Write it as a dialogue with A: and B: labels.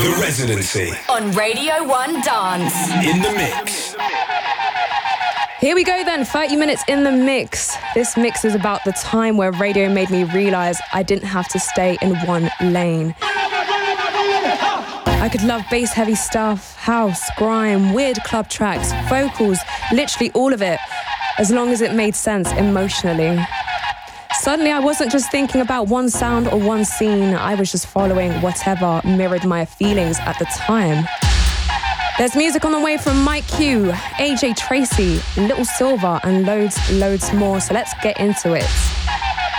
A: The Residency.
B: On Radio 1 Dance.
A: In the mix.
C: Here we go then, 30 minutes in the mix. This mix is about the time where radio made me realise I didn't have to stay in one lane. I could love bass-heavy stuff, house, grime, weird club tracks, vocals, literally all of it, as long as it made sense emotionally. Suddenly, I wasn't just thinking about one sound or one scene, I was just following whatever mirrored my feelings at the time. There's music on the way from Mike Q, AJ Tracy, Little Silver, and loads more, so let's get into it.